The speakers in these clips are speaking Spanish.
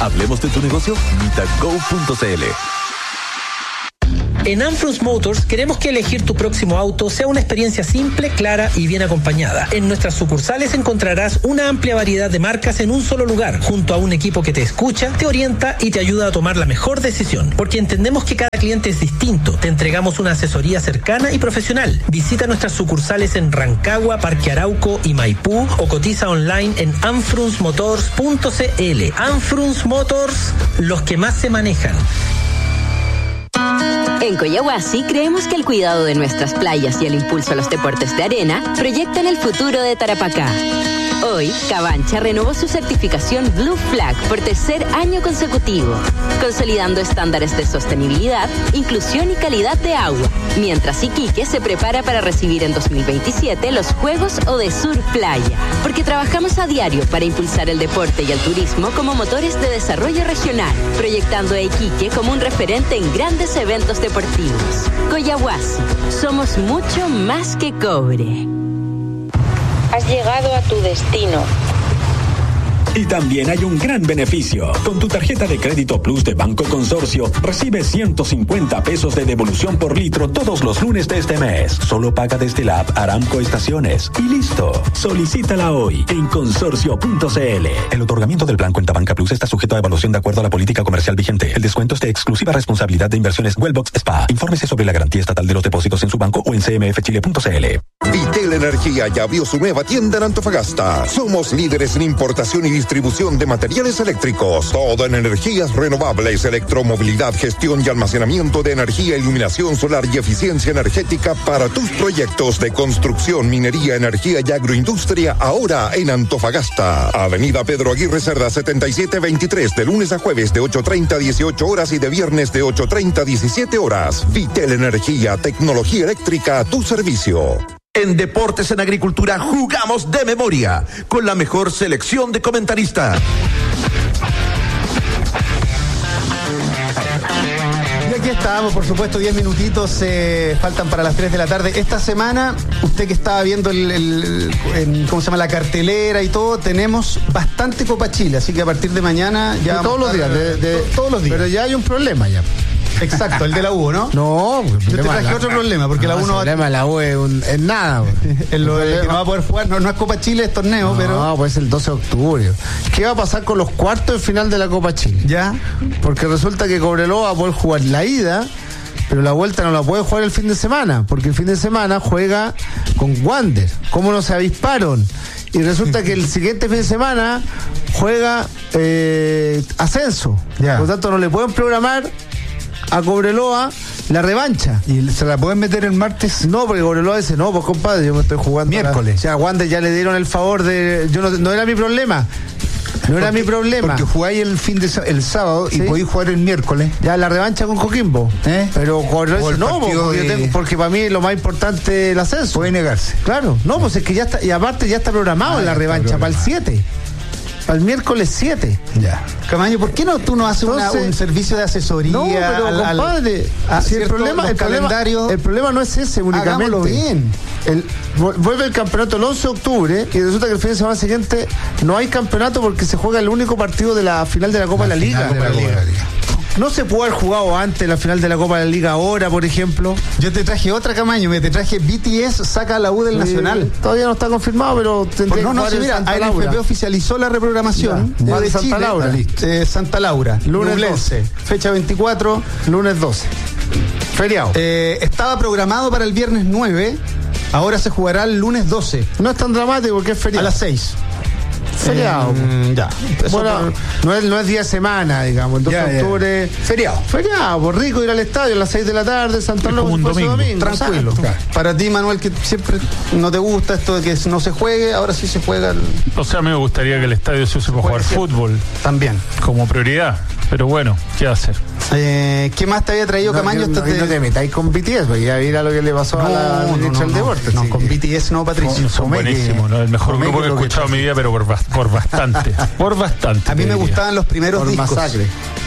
Hablemos de tu negocio, mitago.cl. En Anfrunz Motors queremos que elegir tu próximo auto sea una experiencia simple, clara y bien acompañada. En nuestras sucursales encontrarás una amplia variedad de marcas en un solo lugar, junto a un equipo que te escucha, te orienta y te ayuda a tomar la mejor decisión. Porque entendemos que cada cliente es distinto. Te entregamos una asesoría cercana y profesional. Visita nuestras sucursales en Rancagua, Parque Arauco y Maipú o cotiza online en anfrunzmotors.cl. Anfrunz Motors, los que más se manejan. En Coyahuasi creemos que el cuidado de nuestras playas y el impulso a los deportes de arena proyectan el futuro de Tarapacá. Hoy, Cabancha renovó su certificación Blue Flag por tercer año consecutivo, consolidando estándares de sostenibilidad, inclusión y calidad de agua, mientras Iquique se prepara para recibir en 2027 los Juegos Odesur Playa, porque trabajamos a diario para impulsar el deporte y el turismo como motores de desarrollo regional, proyectando a Iquique como un referente en grandes eventos deportivos. Coyahuasi, somos mucho más que cobre. Has llegado a tu destino. Y también hay un gran beneficio. Con tu tarjeta de crédito Plus de Banco Consorcio, recibes 150 pesos de devolución por litro todos los lunes de este mes. Solo paga desde la app Aramco Estaciones. Y listo. Solicítala hoy en consorcio.cl. El otorgamiento del plan Cuenta Banca Plus está sujeto a evaluación de acuerdo a la política comercial vigente. El descuento es de exclusiva responsabilidad de Inversiones Wellbox SPA. Infórmese sobre la garantía estatal de los depósitos en su banco o en cmfchile.cl. Vitel Energía ya abrió su nueva tienda en Antofagasta. Somos líderes en importación y distribución de materiales eléctricos. Todo en energías renovables, electromovilidad, gestión y almacenamiento de energía, iluminación solar y eficiencia energética para tus proyectos de construcción, minería, energía y agroindustria. Ahora en Antofagasta. Avenida Pedro Aguirre Cerda 7723, de lunes a jueves de 8:30 a 18 horas y de viernes de 8:30 a 17 horas. Vitel Energía, tecnología eléctrica a tu servicio. En Deportes en Agricultura jugamos de memoria, con la mejor selección de comentaristas. Y aquí estamos, por supuesto, 10 minutitos faltan para las 3 de la tarde. Esta semana, usted que estaba viendo ¿cómo se llama? La cartelera y todo, tenemos bastante Copa Chile, así que a partir de mañana ya... Todos los días. Todos los días. Pero ya hay un problema ya. Exacto, el de la U, ¿no? No, yo te traje otro problema, porque la U no va... El problema de la U es nada. En lo de que no va a poder jugar, no es Copa Chile, es torneo, pero... No, pues el 12 de octubre. ¿Qué va a pasar con los cuartos de final de la Copa Chile? Ya. Porque resulta que Cobreloa va a poder jugar la ida, pero la vuelta no la puede jugar el fin de semana, porque el fin de semana juega con Wander. ¿Cómo no se avisparon? Y resulta que el siguiente fin de semana juega Ascenso. Ya. Por lo tanto, no le pueden programar a Cobreloa la revancha. ¿Y se la pueden meter el martes? No, porque Cobreloa dice, no, pues compadre, yo me estoy jugando miércoles. O sea, a Wander ya le dieron el favor de... no era mi problema. No era mi problema. Porque jugáis el sábado, ¿sí? Y podéis jugar el miércoles. Ya la revancha con Coquimbo. Pero Cobreloa no, porque para mí lo más importante es el ascenso. Puede negarse. Claro, no, pues es que ya está, y aparte ya está programado la revancha para el 7. Para el miércoles 7. Ya. Camaño, ¿por qué tú no haces un servicio de asesoría? No, pero compadre, si el problema no es ese únicamente. Hagámoslo bien. Vuelve el campeonato el 11 de octubre y resulta que el fin de semana siguiente no hay campeonato porque se juega el único partido de la final de la Copa de la Liga. No se puede haber jugado antes la final de la Copa de la Liga ahora, por ejemplo. Yo te traje otra, Camaño, te traje BTS saca a la U del Nacional. Todavía no está confirmado, pero tendría que jugar mira, ANFP oficializó la reprogramación de Santa Chile, Laura. Santa Laura, lunes 12, fecha 24, lunes 12. Feriado. Estaba programado para el viernes 9, ahora se jugará el lunes 12. No es tan dramático porque es feriado. A las 6. Feriado. Ya. Bueno, no es día de semana, digamos. El 2 de octubre. Feriado. Por rico ir al estadio a las 6 de la tarde, Santa Laura, un domingo. Tranquilo. Claro. Para ti, Manuel, que siempre no te gusta esto de que no se juegue, ahora sí se juega. O sea, a mí me gustaría que el estadio se use para jugar fútbol. También. Como prioridad. Pero bueno, ¿qué hacer? ¿Qué más te había traído, Camaño? No te metáis con BTS, porque ya mira lo que le pasó a la ministra del Deporte. No, con BTS no, Patricio. Son buenísimos, ¿no? El mejor grupo que he escuchado en mi vida, pero por bastante. Por bastante. A mí me gustaban los primeros discos. Masacre.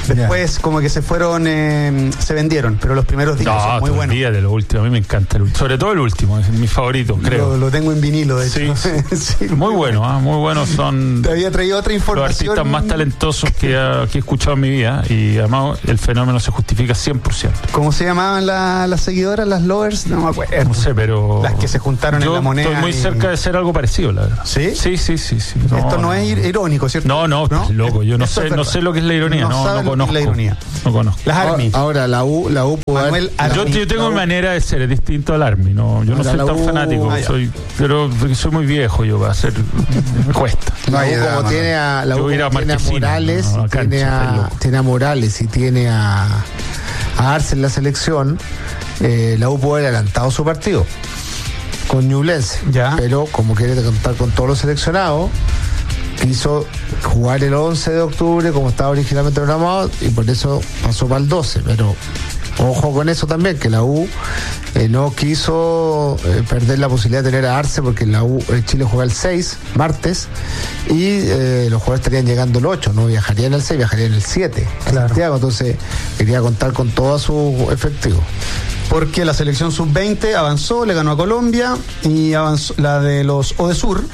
Después como que se fueron, se vendieron, pero los primeros días son muy buenos. De lo último, a mí me encanta sobre todo el último, es mi favorito, creo. Lo tengo en vinilo, de hecho. Sí. Muy bueno, muy buenos son. Te había traído otra información. Los artistas más talentosos que he escuchado en mi vida, y además el fenómeno se justifica 100%. ¿Cómo se llamaban las seguidoras, las lovers? No me acuerdo. No sé, pero las que se juntaron en La Moneda. Estoy muy cerca de ser algo parecido, la verdad. ¿Sí? Sí. Esto no es irónico, ¿cierto? No, loco, yo no sé lo que es la ironía, no conozco. La ironía. No conozco. Las ARMY. Ahora, la U Manuel Army. Yo tengo mi manera de ser, es distinto al ARMY, yo no soy tan fanático, pero soy muy viejo yo para hacer, me cuesta. La U como tiene a Morales, tiene a Morales y tiene a Arce en la selección, la U puede haber adelantado su partido con Ñublense, pero como quiere contar con todos los seleccionados, quiso jugar el 11 de octubre como estaba originalmente programado y por eso pasó para el 12, pero ojo con eso también, que la U no quiso perder la posibilidad de tener a Arce, porque Chile juega el 6, martes, y los jugadores estarían llegando el 8, no viajarían el 6, viajarían el 7 a Santiago, entonces quería contar con todo su efectivo. Porque la selección sub-20 avanzó, le ganó a Colombia, y avanzó, la de los Odesur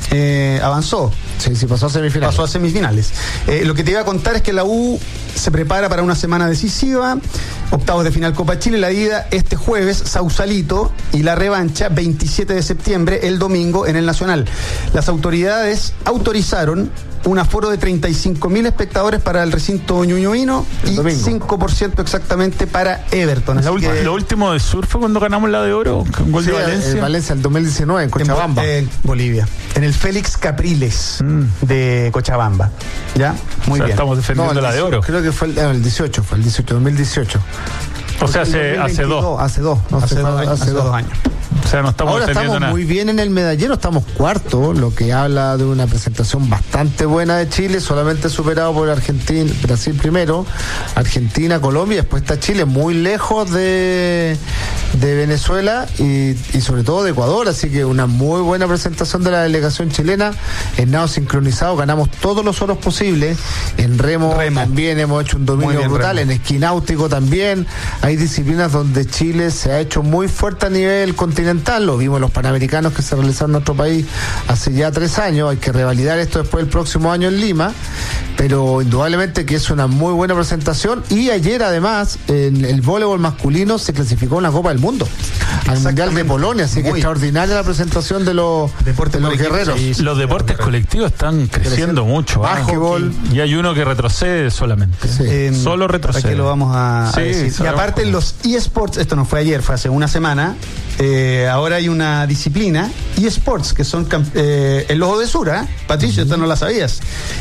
avanzó. Sí, pasó a semifinales. Lo que te iba a contar es que la U se prepara para una semana decisiva, octavos de final Copa Chile, la ida este jueves, Sausalito, y la revancha 27 de septiembre, el domingo, en el Nacional. Las autoridades autorizaron un aforo de 35.000 espectadores para el recinto ñuñoino y 5% exactamente para Everton. Lo último de sur fue cuando ganamos la de oro, con gol de Valencia. Valencia, el 2019, en Cochabamba. En Bolivia. En el Félix Capriles de Cochabamba. ¿Ya? Muy bien. Estamos defendiendo la de oro. Creo que fue el 18, 2018. O sea, hace dos. Hace dos años. O sea, no estamos Ahora estamos nada. muy bien en el medallero, estamos cuarto, lo que habla de una presentación bastante buena de Chile, solamente superado por Argentina, Brasil primero, Argentina, Colombia, después está Chile muy lejos de Venezuela y sobre todo de Ecuador, así que una muy buena presentación de la delegación chilena. En nado sincronizado ganamos todos los oros posibles, en remo. También hemos hecho un dominio brutal, en esquí náutico también. Hay disciplinas donde Chile se ha hecho muy fuerte a nivel continental, lo vimos en los Panamericanos que se realizaron en nuestro país hace ya 3 años, hay que revalidar esto después del próximo año en Lima, pero indudablemente que es una muy buena presentación. Y ayer además en el voleibol masculino se clasificó en la Copa del Mundo, al Mundial de Polonia, así que extraordinaria la presentación de los guerreros. Sí, los deportes colectivos están creciendo mucho. Básquetbol. Y hay uno que retrocede solamente. Solo retrocede. Aquí lo vamos a decir. Y aparte los eSports, esto no fue ayer, fue hace una semana, ahora hay una disciplina, eSports, que son en los Odesur, Patricio, esto no la sabías.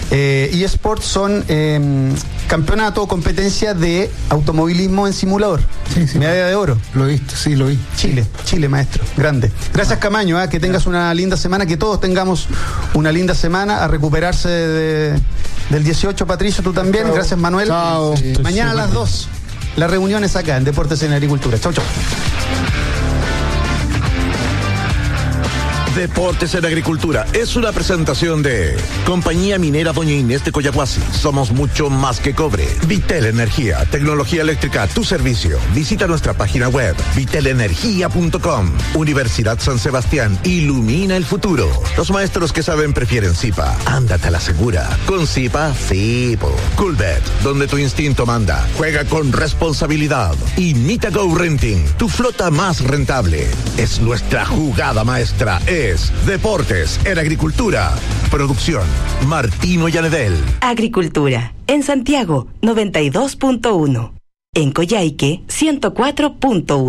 eSports son campeonato o competencia de automovilismo en simulador. Medalla de oro. Lo he visto, lo vi. Chile, maestro, grande. Gracias, Camaño, que tengas una linda semana, que todos tengamos una linda semana, a recuperarse del 18, Patricio, tú también. Chao. Gracias, Manuel. Chao. Mañana a las 2, las reuniones acá en Deportes en Agricultura. Chau. Deportes en Agricultura es una presentación de Compañía Minera Doña Inés de Coyahuasi. Somos mucho más que cobre. Vitel Energía, tecnología eléctrica a tu servicio. Visita nuestra página web vitelenergia.com. Universidad San Sebastián, ilumina el futuro. Los maestros que saben prefieren Zipa. Ándate a la segura. Con Zipa, sí. Coolbet, donde tu instinto manda. Juega con responsabilidad. Y Mitago Renting, tu flota más rentable. Es nuestra jugada maestra. Es Deportes en Agricultura. Producción Martino Llanedel. Agricultura. En Santiago, 92.1. En Coyhaique, 104.1.